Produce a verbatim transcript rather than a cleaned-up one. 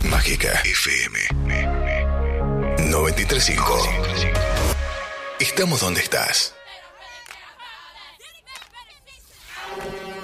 Mágica F M noventa y tres punto cinco. Estamos donde estás.